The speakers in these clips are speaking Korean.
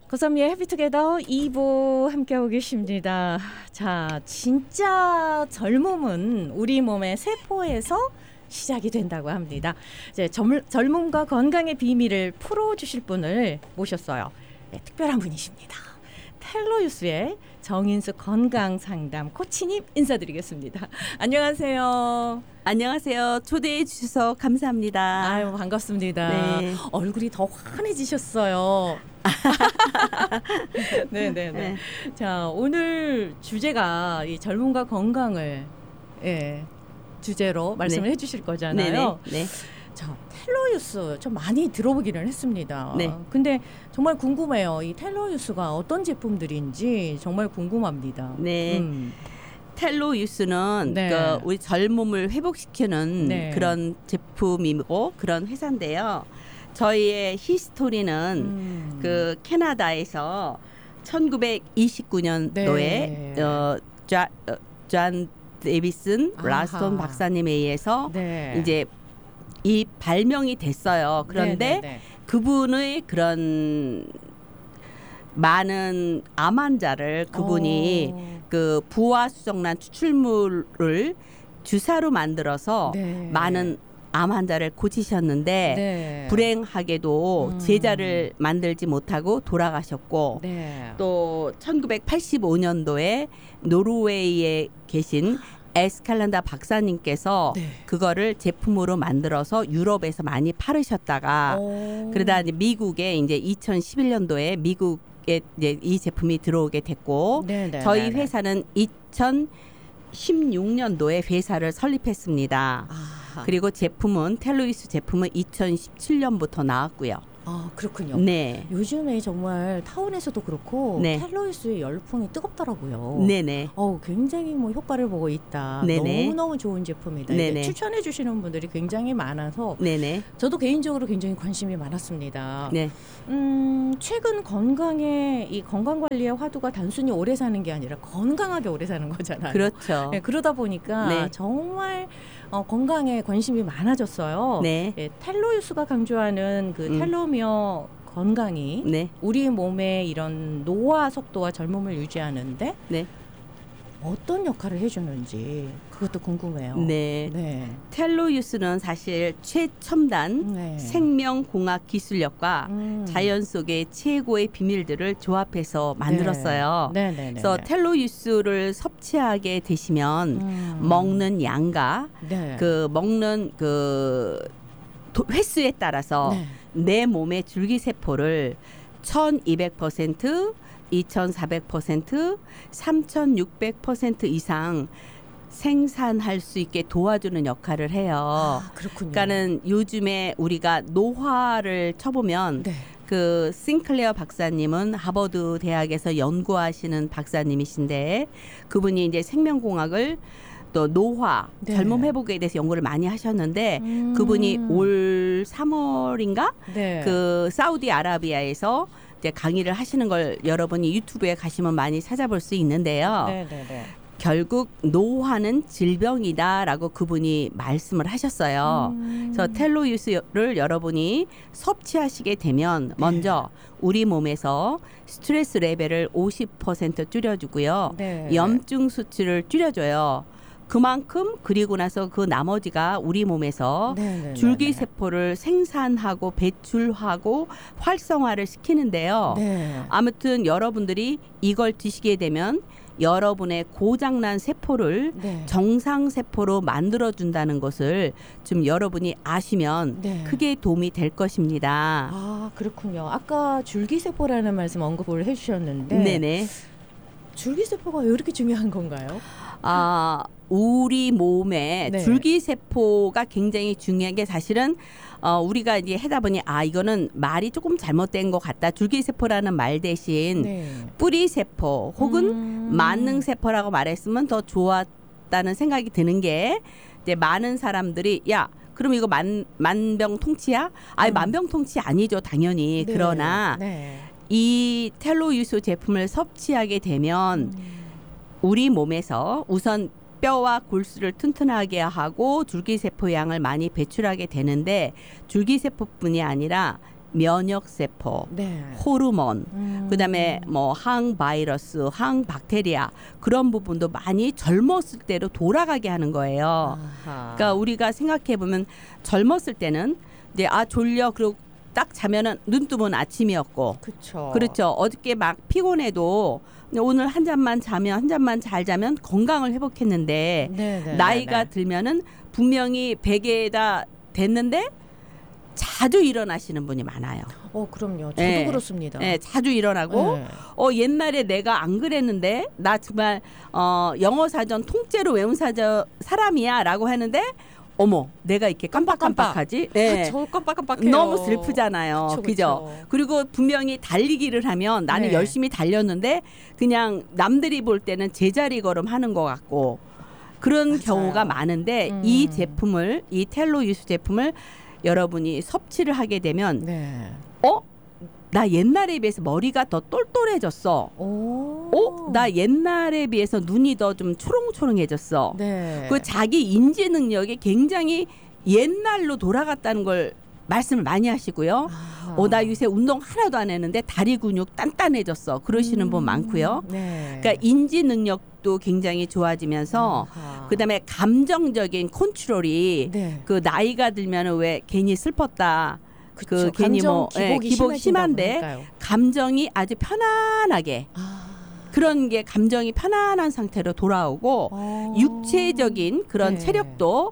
고선미의 해피투게더 2부 함께하고 계십니다. 자, 진짜 젊음은 우리 몸의 세포에서 시작이 된다고 합니다. 이제 젊음과 건강의 비밀을 풀어주실 분을 모셨어요. 네, 특별한 분이십니다. 텔로유스의 정인수 건강상담 코치님 인사드리겠습니다. 안녕하세요. 안녕하세요. 초대해 주셔서 감사합니다. 아유, 반갑습니다. 네. 얼굴이 더 환해지셨어요. 네네네. 네. 자, 오늘 주제가 이 젊음과 건강을 주제로 말씀을 해주실 거잖아요. 네네. 네. 자, 텔로유스 좀 많이 들어보기는 했습니다. 네. 근데 정말 궁금해요. 이 텔로유스가 어떤 제품들인지 정말 궁금합니다. 네. 텔로유스는 네. 그 우리 젊음을 회복시키는 네. 그런 제품이고 그런 회사인데요. 저희의 히스토리는 그 캐나다에서 1929년도에 네. 존 데이비슨 라스톤 아하. 박사님에 의해서 네. 이제 이 발명이 됐어요. 그런데 네네네. 그분의 그런 많은 암 환자를 그분이 그 부화수정란 추출물을 주사로 만들어서 네. 많은 암 환자를 고치셨는데 네. 불행하게도 제자를 만들지 못하고 돌아가셨고 네. 또 1985년도에 노르웨이에 계신 에스칼란다 박사님께서 네. 그거를 제품으로 만들어서 유럽에서 많이 팔으셨다가 그러다 이제 미국에 이제 2011년도에 미국에 이제 이 제품이 들어오게 됐고 네네. 저희 회사는 2016년도에 회사를 설립했습니다. 아, 그리고 제품은 텔로유스 제품은 2017년부터 나왔고요. 아, 그렇군요. 네. 요즘에 정말 타운에서도 그렇고 네. 텔로유스의 열풍이 뜨겁더라고요. 네네. 굉장히 뭐 효과를 보고 있다. 네네. 너무너무 좋은 제품이다. 네네. 이렇게 추천해 주시는 분들이 굉장히 많아서 네네. 저도 개인적으로 굉장히 관심이 많았습니다. 네. 최근 이 건강관리의 화두가 단순히 오래 사는 게 아니라 건강하게 오래 사는 거잖아요. 그렇죠. 네, 그러다 보니까 네. 정말 건강에 관심이 많아졌어요. 네. 텔로유스가 강조하는 그 텔로미어 건강이 네. 우리 몸의 이런 노화 속도와 젊음을 유지하는데 네. 어떤 역할을 해주는지 그것도 궁금해요. 네. 네. 텔로유스는 사실 최첨단 네. 생명공학 기술력과 자연 속의 최고의 비밀들을 조합해서 만들었어요. 네. 네. 그래서 텔로유스를 섭취하게 되시면 먹는 양과 네. 그 먹는 그 횟수에 따라서 네. 내 몸의 줄기세포를 1200%, 2400%, 3600% 이상 생산할 수 있게 도와주는 역할을 해요. 아, 그렇군요. 그러니까는 요즘에 우리가 노화를 쳐보면 네. 그 싱클레어 박사님은 하버드 대학에서 연구하시는 박사님이신데 그분이 이제 생명공학을 또 노화, 네. 젊음 회복에 대해서 연구를 많이 하셨는데 그분이 올 3월인가 네. 그 사우디아라비아에서 이제 강의를 하시는 걸 여러분이 유튜브에 가시면 많이 찾아볼 수 있는데요. 네. 네. 네. 결국 노화는 질병이다라고 그분이 말씀을 하셨어요. 그래서 텔로유스를 여러분이 섭취하시게 되면 먼저 우리 몸에서 스트레스 레벨을 50% 줄여주고요. 네. 염증 수치를 줄여줘요. 그만큼 그리고 나서 그 나머지가 우리 몸에서 네. 줄기세포를 생산하고 배출하고 활성화를 시키는데요. 네. 아무튼 여러분들이 이걸 드시게 되면 여러분의 고장난 세포를 네. 정상세포로 만들어준다는 것을 좀 여러분이 아시면 네. 크게 도움이 될 것입니다. 아, 그렇군요. 아까 줄기세포라는 말씀 언급을 해주셨는데 네네. 줄기세포가 왜 이렇게 중요한 건가요? 우리 몸에 네. 줄기세포가 굉장히 중요한 게 사실은 우리가 이제 하다 보니 이거는 말이 조금 잘못된 것 같다. 줄기세포라는 말 대신 네. 뿌리세포 혹은 만능세포라고 말했으면 더 좋았다는 생각이 드는 게 이제 많은 사람들이 그럼 이거 만병통치야? 만병통치 아니죠, 당연히. 네. 그러나 네. 이 텔로유소 제품을 섭취하게 되면 우리 몸에서 우선 뼈와 골수를 튼튼하게 하고 줄기세포 양을 많이 배출하게 되는데 줄기세포뿐이 아니라 면역세포, 네. 호르몬, 그다음에 뭐 항바이러스, 항박테리아 그런 부분도 많이 젊었을 때로 돌아가게 하는 거예요. 아하. 그러니까 우리가 생각해 보면 젊었을 때는 이제 졸려 그리고 딱 자면은 눈 뜨면 아침이었고, 그쵸. 그렇죠. 어저께 막 피곤해도 오늘 한 잠만 자면 한 잠만 잘 자면 건강을 회복했는데 네네. 나이가 들면은 분명히 베개에다 됐는데 자주 일어나시는 분이 많아요. 그럼요. 저도 네. 그렇습니다. 네, 자주 일어나고 네. 옛날에 내가 안 그랬는데 나 정말 영어 사전 통째로 외운 사람이야라고 하는데 어머 내가 이렇게 깜빡깜빡하지? 네. 저 깜빡깜빡해요. 너무 슬프잖아요. 그쵸, 그죠? 그쵸. 그리고 분명히 달리기를 하면 나는 네. 열심히 달렸는데 그냥 남들이 볼 때는 제자리 걸음 하는 것 같고 그런 맞아요. 경우가 많은데 이 제품을 이 텔로유스 제품을 여러분이 섭취를 하게 되면 네. 나 옛날에 비해서 머리가 더 똘똘해졌어. 나 옛날에 비해서 눈이 더 좀 초롱초롱해졌어. 네. 그 자기 인지 능력이 굉장히 옛날로 돌아갔다는 걸 말씀을 많이 하시고요. 나 요새 운동 하나도 안 했는데 다리 근육 단단해졌어. 그러시는 분 많고요. 네. 그러니까 인지 능력도 굉장히 좋아지면서 그다음에 감정적인 컨트롤이 네. 그 나이가 들면은 왜 괜히 슬펐다. 그쵸. 괜히 감정 뭐 기복이 기복 심한데 심해진다고 감정이 아주 편안하게 그런 게 감정이 편안한 상태로 돌아오고 육체적인 그런 네. 체력도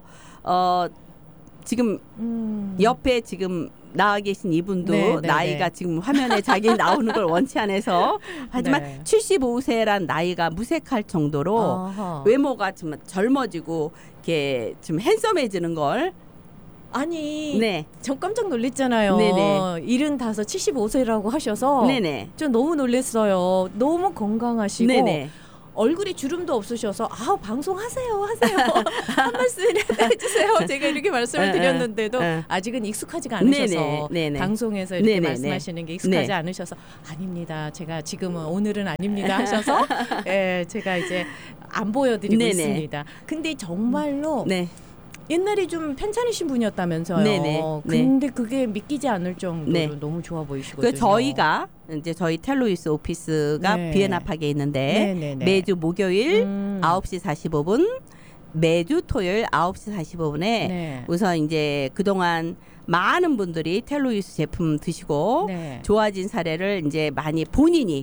지금 옆에 지금 나와 계신 이분도 네, 네, 나이가 네. 지금 화면에 자기 나오는 걸 원치 않아서 하지만 네. 75세란 나이가 무색할 정도로 아하. 외모가 좀 젊어지고 이렇게 좀 핸섬해지는 걸 아니, 네. 전 깜짝 놀랐잖아요. 네네. 75, 75세라고 하셔서 네네. 전 너무 놀랐어요. 너무 건강하시고 네네. 얼굴에 주름도 없으셔서 방송하세요 하세요 한 말씀 해주세요. 제가 이렇게 말씀을 드렸는데도 아직은 익숙하지가 않으셔서 네네. 방송에서 이렇게 네네. 말씀하시는 게 익숙하지 네. 않으셔서 아닙니다. 제가 지금은 오늘은 아닙니다 하셔서 제가 이제 안 보여드리고 네네. 있습니다. 근데 정말로 네. 옛날에 좀 편찮으신 분이었다면서요. 네네. 근데 그게 믿기지 않을 정도로 네. 너무 좋아 보이시거든요. 저희가 이제 저희 텔로이스 오피스가 네. 비엔나파크에 있는데 네네네. 매주 목요일 9시 45분, 매주 토요일 9시 45분에 네. 우선 이제 그동안 많은 분들이 텔로이스 제품 드시고 네. 좋아진 사례를 이제 많이 본인이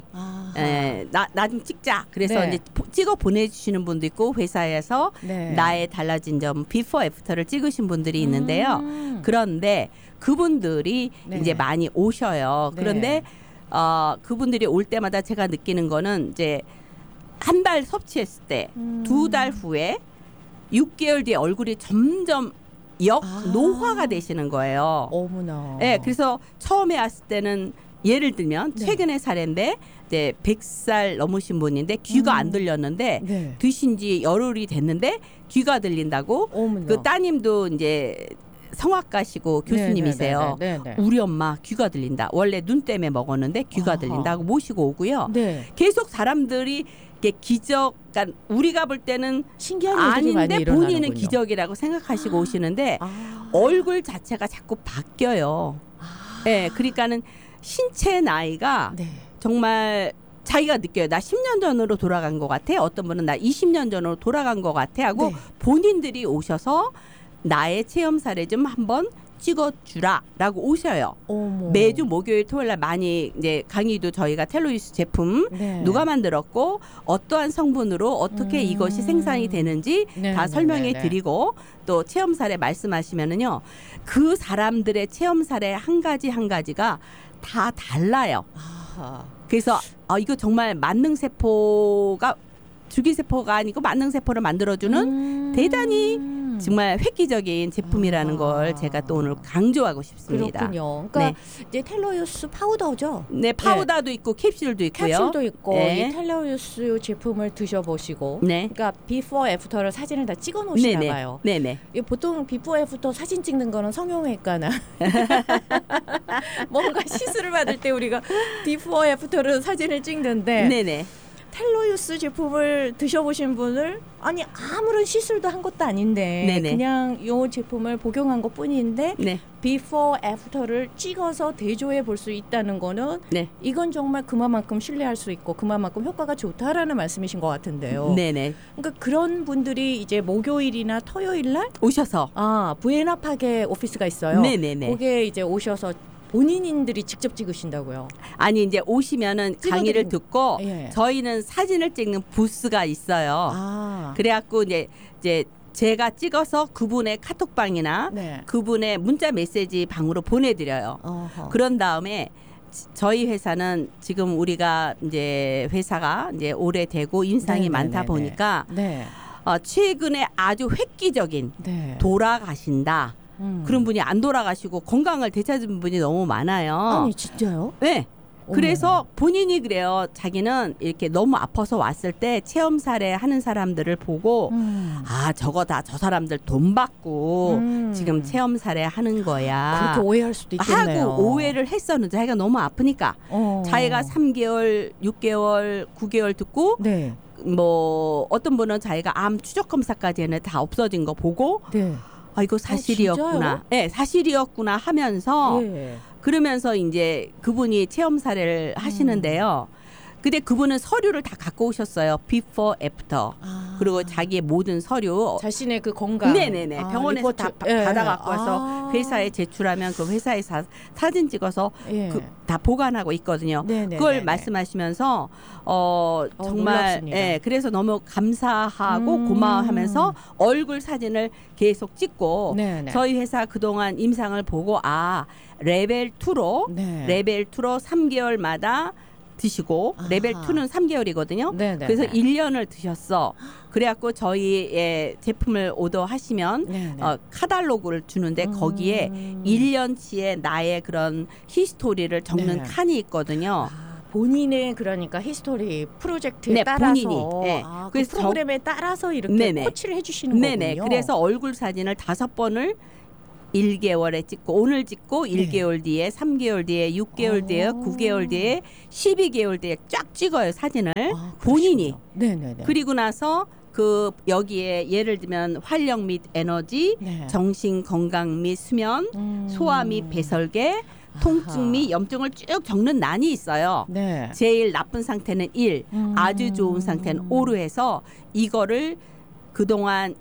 나 좀 찍자. 그래서 네. 이제 찍어 보내주시는 분도 있고 회사에서 네. 나의 달라진 점 비포 애프터를 찍으신 분들이 있는데요. 그런데 그분들이 네. 이제 많이 오셔요. 네. 그런데 그분들이 올 때마다 제가 느끼는 거는 이제 한 달 섭취했을 때 2달 후에 6개월 뒤에 얼굴이 점점 노화가 되시는 거예요. 어머나. 네, 그래서 처음에 왔을 때는 예를 들면 네. 최근의 사례인데 이제 100살 넘으신 분인데 귀가 안 들렸는데 네. 드신 지 열흘이 됐는데 귀가 들린다고 어머나. 그 따님도 이제 성악가시고 교수님이세요. 네네네. 우리 엄마 귀가 들린다. 원래 눈 때문에 먹었는데 귀가 아하. 들린다고 모시고 오고요. 네. 계속 사람들이 이렇게 기적, 그러니까 우리가 볼 때는 신기한 일들이 많이 아닌데 일어나는군요. 본인은 기적이라고 생각하시고 오시는데 아. 얼굴 자체가 자꾸 바뀌어요. 네, 그러니까는 신체 나이가 네. 정말 자기가 느껴요. 나 10년 전으로 돌아간 것 같아. 어떤 분은 나 20년 전으로 돌아간 것 같아 하고 네. 본인들이 오셔서 나의 체험 사례 좀 한번 찍어주라라고 오셔요. 어머. 매주 목요일 토요일날 많이 이제 강의도 저희가 텔로이스 제품 네. 누가 만들었고 어떠한 성분으로 어떻게 이것이 생산이 되는지 네, 다 네, 설명해 네, 네. 드리고 또 체험 사례 말씀하시면은요 그 사람들의 체험 사례 한 가지 한 가지가 다 달라요. 아하. 그래서 이거 정말 만능 세포가 줄기세포가 아니고 만능 세포를 만들어주는 대단히 정말 획기적인 제품이라는 걸 제가 또 오늘 강조하고 싶습니다. 그렇군요. 그러니까 이제 텔로유스 파우더죠. 네, 파우더도 있고 캡슐도 있고요. 캡슐도 있고 네. 이 텔로유스 제품을 드셔보시고, 네. 그러니까 비포 애프터를 사진을 다 찍어 놓으시나 네네. 봐요. 네네. 보통 비포 애프터 사진 찍는 거는 성형외과나 뭔가 시술을 받을 때 우리가 비포 애프터를 사진을 찍는데 네네. 텔로유스 제품을 드셔보신 분을 아니 아무런 시술도 한 것도 아닌데 네네. 그냥 이 제품을 복용한 것뿐인데 네. 비포 애프터를 찍어서 대조해 볼 수 있다는 거는 네. 이건 정말 그만큼 신뢰할 수 있고 그만큼 효과가 좋다라는 말씀이신 것 같은데요. 네네. 그러니까 그런 분들이 이제 목요일이나 토요일 날 오셔서 부에나파게 오피스가 있어요. 네네네. 거기에 이제 오셔서 본인들이 직접 찍으신다고요. 아니 이제 오시면은 강의를 듣고 예. 저희는 사진을 찍는 부스가 있어요. 아. 그래갖고 이제 제가 찍어서 그분의 카톡방이나 네. 그분의 문자 메시지 방으로 보내드려요. 어허. 그런 다음에 저희 회사는 지금 우리가 이제 회사가 이제 오래되고 인상이 네네네네. 많다 보니까 네. 최근에 아주 획기적인 네. 돌아가신다. 그런 분이 안 돌아가시고 건강을 되찾은 분이 너무 많아요. 아니 진짜요? 네. 그래서 본인이 그래요. 자기는 이렇게 너무 아파서 왔을 때 체험 사례 하는 사람들을 보고 아 저거 다 저 사람들 돈 받고 지금 체험 사례 하는 거야. 그렇게 오해할 수도 있겠네요. 하고 오해를 했었는데 자기가 너무 아프니까 자기가 3개월, 6개월, 9개월 듣고 네. 뭐 어떤 분은 자기가 암 추적 검사까지 했는데 다 없어진 거 보고 네. 아 이거 사실이었구나. 네, 사실이었구나 하면서 예. 그러면서 이제 그분이 체험 사례를 하시는데요. 근데 그분은 서류를 다 갖고 오셨어요. before, after. 그리고 자기의 모든 서류. 자신의 그 건강. 네네네. 병원에서 리포트. 다 예. 받아갖고 와서 회사에 제출하면 그 회사에 사진 찍어서 예. 다 보관하고 있거든요. 네네네네. 그걸 말씀하시면서 정말 놀랍습니다. 예, 그래서 너무 감사하고 고마워하면서 얼굴 사진을 계속 찍고 네네. 저희 회사 그동안 임상을 보고 레벨 2로 네. 레벨 2로 3개월마다 드시고 레벨 2는 3개월이거든요. 네네. 그래서 1년을 드셨어. 그래갖고 저희의 제품을 오더하시면 네네. 카탈로그를 주는데 거기에 1년치의 나의 그런 히스토리를 적는 네. 칸이 있거든요. 본인의 그러니까 히스토리 프로젝트에 네, 따라서 본인이. 네. 그 그래서 프로그램에 따라서 이렇게 네네. 코치를 해주시는 네네. 거군요. 그래서 얼굴 사진을 5번을 1개월에 찍고 오늘 찍고 1개월 뒤에 3개월 뒤에 6개월 뒤에 9개월 뒤에 12개월 뒤에 쫙 찍어요 사진을 본인이. 네네네. 그리고 나서 그 여기에 예를 들면 활력 및 에너지, 네. 정신 건강 및 수면, 소화 및 배설계, 통증 및 염증을 쭉 적는 란이 있어요. 네. 제일 나쁜 상태는 1, 아주 좋은 상태는 5로 해서 이거를 그동안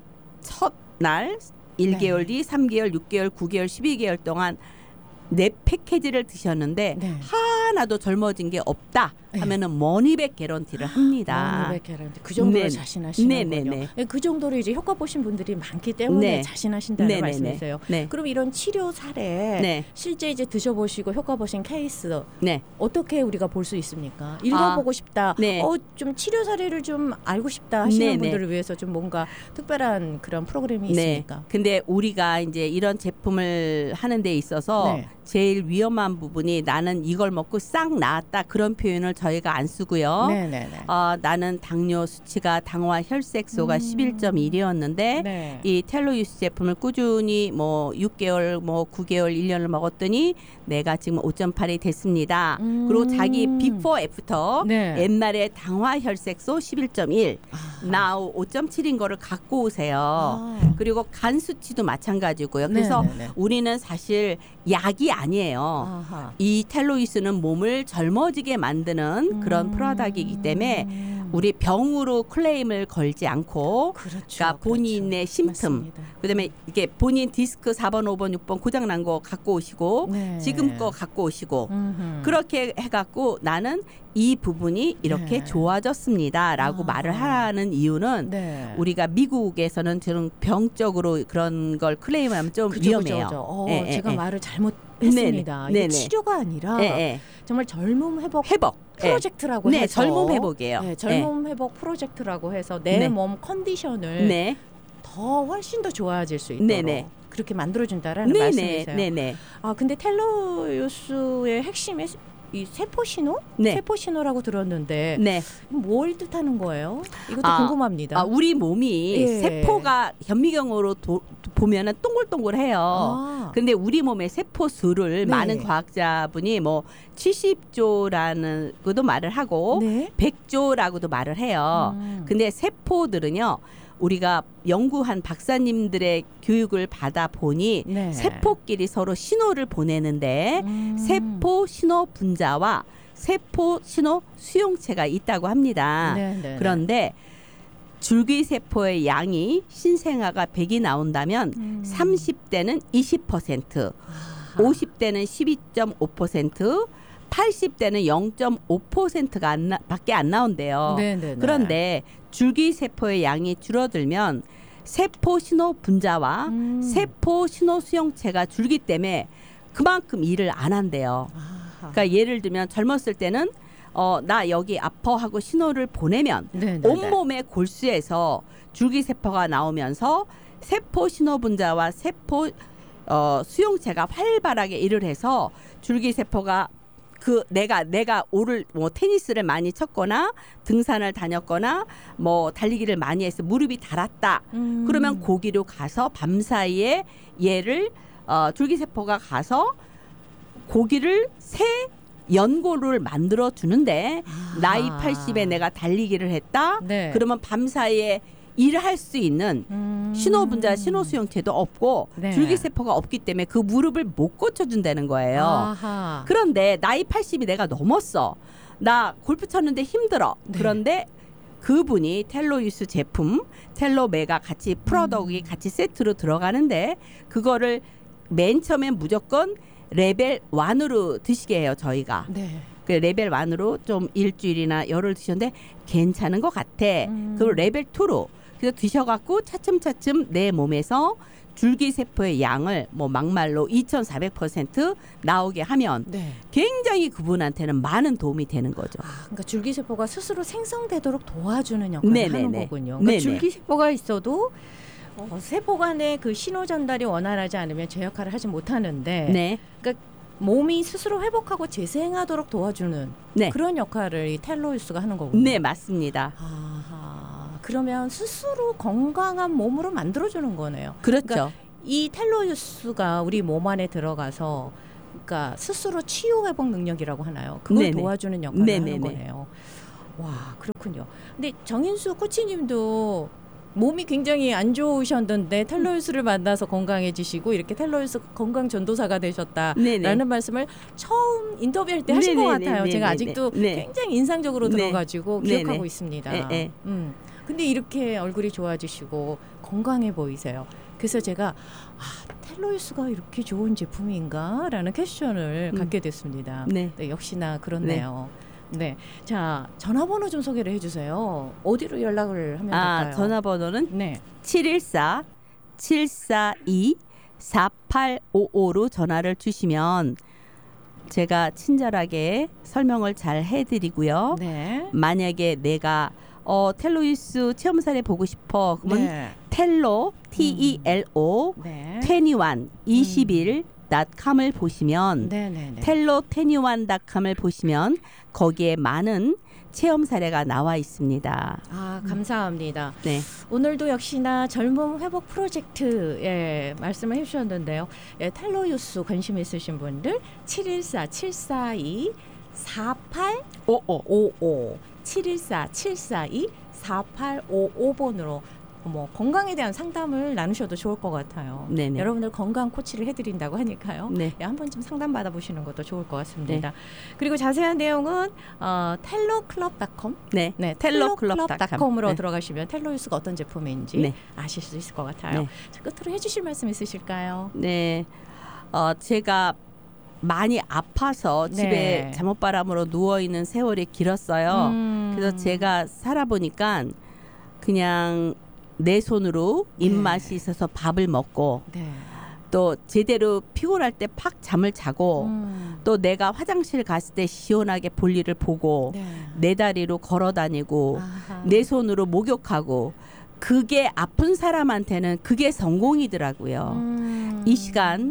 첫날 1개월 뒤, 3개월, 6개월, 9개월, 12개월 동안 네 패키지를 드셨는데 네. 하나도 젊어진 게 없다 하면은 머니백 개런티를 합니다. 머니백 개런티. 그 정도로 네. 자신하시는군요. 네네네. 네, 그 정도로 이제 효과 보신 분들이 많기 때문에 네. 자신하신다는 네네네. 말씀이세요. 네. 그럼 이런 치료 사례 네. 실제 이제 드셔보시고 효과 보신 케이스 네. 어떻게 우리가 볼 수 있습니까? 읽어보고 싶다. 네. 좀 치료 사례를 좀 알고 싶다 하시는 네네. 분들을 위해서 좀 뭔가 특별한 그런 프로그램이 네. 있습니까? 근데 우리가 이제 이런 제품을 하는 데 있어서 네. 제일 위험한 부분이 나는 이걸 먹고 싹 나았다 그런 표현을 저희가 안 쓰고요. 네네네. 나는 당뇨 수치가 당화 혈색소가 11.1이었는데 네. 이 텔로유스 제품을 꾸준히 뭐 6개월 뭐 9개월 1년을 먹었더니 내가 지금 5.8이 됐습니다. 그리고 자기 비포 애프터 네. 옛날에 당화 혈색소 11.1 now 5.7인 거를 갖고 오세요. 그리고 간 수치도 마찬가지고요. 그래서 네네네. 우리는 사실 약이 아니에요. 아하. 이 텔로이스는 몸을 젊어지게 만드는 그런 프로덕트이기 때문에 우리 병으로 클레임을 걸지 않고 그렇죠. 그러니까 본인의 그렇죠. 심틈 맞습니다. 그다음에 이게 본인 디스크 4번 5번 6번 고장 난 거 갖고 오시고 네. 지금 거 갖고 오시고 음흠. 그렇게 해갖고 나는 이 부분이 이렇게 네. 좋아졌습니다라고 말을 하는 이유는 네. 우리가 미국에서는 저는 병적으로 그런 걸 클레임하면 좀 그죠, 위험해요. 그죠. 예, 제가 예, 말을 잘못했습니다. 이게 네네. 치료가 아니라 예, 예. 정말 젊음 회복 회복 프로젝트라고 네, 해서 젊음 회복이에요. 네, 젊음 회복 프로젝트라고 해서 내 네. 몸 컨디션을 네, 더 훨씬 더 좋아질 수 있도록 네네. 그렇게 만들어준다라는 네네, 말씀이세요. 네네. 근데 텔로유스의 핵심의 이 세포 신호? 네. 세포 신호라고 들었는데 네. 뭘 뜻하는 거예요? 이것도 궁금합니다. 우리 몸이 예. 세포가 현미경으로 보면은 동글동글해요. 근데 우리 몸의 세포 수를 네. 많은 과학자분이 뭐 70조라는 것도 말을 하고 네. 100조라고도 말을 해요. 근데 세포들은요. 우리가 연구한 박사님들의 교육을 받아 보니 네. 세포끼리 서로 신호를 보내는데 세포 신호 분자와 세포 신호 수용체가 있다고 합니다. 네. 그런데 줄기세포의 양이 신생아가 100이 나온다면 30대는 20%, 50대는 12.5%, 80대는 0.5%가 밖에 안 나온대요. 네네네. 그런데 줄기세포의 양이 줄어들면 세포 신호 분자와 세포 신호 수용체가 줄기 때문에 그만큼 일을 안 한대요. 그러니까 예를 들면 젊었을 때는 나 여기 아파 하고 신호를 보내면 네네네. 온몸의 골수에서 줄기세포가 나오면서 세포 신호 분자와 세포 수용체가 활발하게 일을 해서 줄기세포가 내가 오를 뭐 테니스를 많이 쳤거나 등산을 다녔거나 뭐 달리기를 많이 해서 무릎이 닳았다. 그러면 거기로 가서 밤사이에 얘를 줄기세포가 가서 고기를 새 연골을 만들어 주는데 나이 80에 내가 달리기를 했다. 네. 그러면 밤사이에 일을 할 수 있는 신호분자 신호수용체도 없고 네. 줄기세포가 없기 때문에 그 무릎을 못 고쳐준다는 거예요. 아하. 그런데 나이 80이 내가 넘었어. 나 골프 쳤는데 힘들어. 네. 그런데 그분이 텔로유스 제품 텔로메가 같이 프로덕이 같이 세트로 들어가는데 그거를 맨 처음에 무조건 레벨 1으로 드시게 해요. 저희가. 네. 그 레벨 1으로 좀 일주일이나 열흘 드셨는데 괜찮은 것 같아. 그걸 레벨 2로 그래서 드셔갖고 차츰차츰 내 몸에서 줄기세포의 양을 뭐 막말로 2,400% 나오게 하면 네. 굉장히 그분한테는 많은 도움이 되는 거죠. 그러니까 줄기세포가 스스로 생성되도록 도와주는 역할을 네네네. 하는 거군요. 그러니까 네네. 줄기세포가 있어도 세포 간의 그 신호 전달이 원활하지 않으면 제 역할을 하지 못하는데 네. 그러니까 몸이 스스로 회복하고 재생하도록 도와주는 네. 그런 역할을 이 텔로유스가 하는 거군요. 네, 맞습니다. 아하, 그러면 스스로 건강한 몸으로 만들어주는 거네요. 그렇죠. 그러니까 이 텔로유스가 우리 몸 안에 들어가서 그러니까 스스로 치유 회복 능력이라고 하나요? 그걸 네네. 도와주는 역할을 네네네. 하는 거네요. 와, 그렇군요. 근데 정인수 코치님도 몸이 굉장히 안 좋으셨는데 텔로유스를 만나서 건강해지시고 이렇게 텔로유스 건강 전도사가 되셨다라는 네네. 말씀을 처음 인터뷰할 때 하신 것 네네네. 같아요. 제가 네네네. 아직도 네. 굉장히 인상적으로 네. 들어가지고 네네. 기억하고 있습니다. 네. 근데 이렇게 얼굴이 좋아지시고 건강해 보이세요. 그래서 제가 텔로유스가 이렇게 좋은 제품인가라는 퀘스천을 갖게 됐습니다. 네. 네, 역시나 그렇네요. 네, 자 전화번호 좀 소개를 해주세요. 어디로 연락을 하면 될까요? 전화번호는 네, 714-742-4855로 전화를 주시면 제가 친절하게 설명을 잘 해드리고요. 네, 만약에 내가 텔로유스 체험사례 보고 싶어 그러면 네, 텔로 TELO 네, 21.com을 보시면 네. 텔로21.com을 보시면 거기에 많은 체험 사례가 나와 있습니다. 감사합니다. 네. 오늘도 역시나 젊음 회복 프로젝트 말씀을 해주셨는데요. 텔로유스 관심 있으신 분들 714-742-4855 714-742-4855번으로 건강에 대한 상담을 나누셔도 좋을 것 같아요. 네네. 여러분들 건강 코치를 해드린다고 하니까요. 네. 한 번쯤 상담 받아보시는 것도 좋을 것 같습니다. 그리고 자세한 내용은 텔로클럽.com 네. 텔로클럽.com으로 네. 들어가시면 텔로유스가 어떤 제품인지 네. 아실 수 있을 것 같아요. 네. 자, 끝으로 해주실 말씀 있으실까요? 네. 제가 많이 아파서 네. 집에 잠옷바람으로 누워 있는 세월이 길었어요. 그래서 제가 살아보니까 그냥 내 손으로 입맛이 있어서 밥을 먹고 네. 또 제대로 피곤할 때 팍 잠을 자고 또 내가 화장실 갔을 때 시원하게 볼일을 보고 네. 내 다리로 걸어 다니고 아하. 내 손으로 목욕하고 그게 아픈 사람한테는 그게 성공이더라고요. 이 시간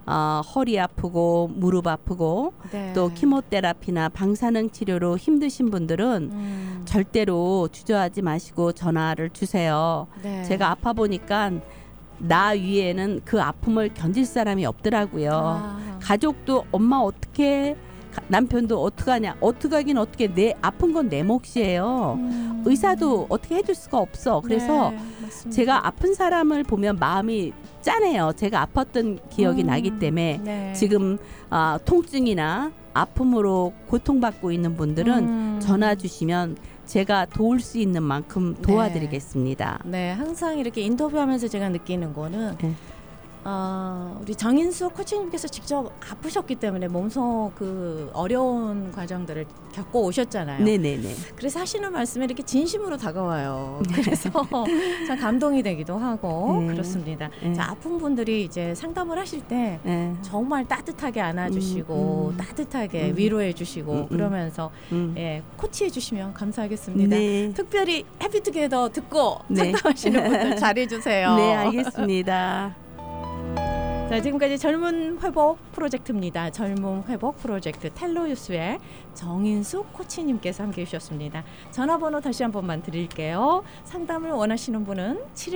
허리 아프고 무릎 아프고 네. 또 키모테라피나 방사능 치료로 힘드신 분들은 절대로 주저하지 마시고 전화를 주세요. 네. 제가 아파 보니까 나 위에는 그 아픔을 견딜 사람이 없더라고요. 가족도 엄마 어떻게 남편도 어떡하냐 어떡하긴 어떻게 내 아픈 건 내 몫이에요. 의사도 어떻게 해줄 수가 없어. 그래서 네, 제가 아픈 사람을 보면 마음이 짠해요. 제가 아팠던 기억이 나기 때문에 네. 지금 통증이나 아픔으로 고통받고 있는 분들은 전화 주시면 제가 도울 수 있는 만큼 도와드리겠습니다. 네, 항상 이렇게 인터뷰하면서 제가 느끼는 거는 네. 우리 정인수 코치님께서 직접 아프셨기 때문에 몸소 그 어려운 과정들을 겪고 오셨잖아요. 네네네. 그래서 하시는 말씀이 이렇게 진심으로 다가와요. 그래서 참 감동이 되기도 하고 네. 그렇습니다. 네. 자, 아픈 분들이 이제 상담을 하실 때 네. 정말 따뜻하게 안아주시고 따뜻하게 위로해주시고 그러면서 예, 코치해주시면 감사하겠습니다. 네. 특별히 해피투게더 듣고 네. 상담하시는 분들 잘해주세요. 네, 알겠습니다. 자, 지금까지 젊은 회복 프로젝트입니다. 젊은 회복 프로젝트 텔로유스의 정인수 코치님께서 함께해 주셨습니다. 전화번호 다시 한 번만 드릴게요. 상담을 원하시는 분은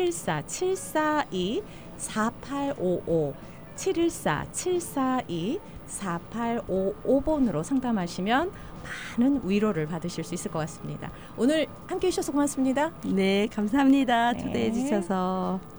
714-742-4855 714-742-4855번으로 상담하시면 많은 위로를 받으실 수 있을 것 같습니다. 오늘 함께해 주셔서 고맙습니다. 네, 감사합니다. 네. 초대해 주셔서.